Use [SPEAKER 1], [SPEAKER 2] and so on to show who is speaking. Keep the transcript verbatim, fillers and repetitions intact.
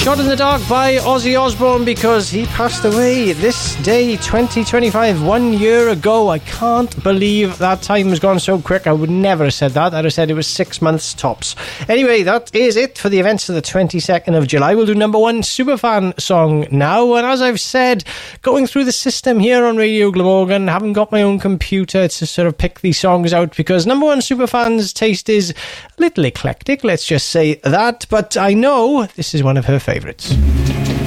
[SPEAKER 1] Shot in the Dark by Ozzy Osbourne, because he passed away this day, twenty twenty-five, one year ago. I can't believe that time has gone so quick. I would never have said that. I'd have said it was six months tops. Anyway, that is it for the events of the twenty-second of July. We'll do number one Superfan song now. And as I've said, going through the system here on Radio Glamorgan, haven't got my own computer to sort of pick these songs out, because number one Superfan's taste is a little eclectic, let's just say that. But I know this is one of her favourites.